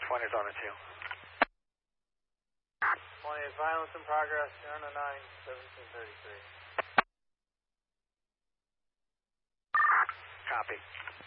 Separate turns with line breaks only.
20 is on the tail.
20 is violence in progress, turn to 9, 1733.
Copy.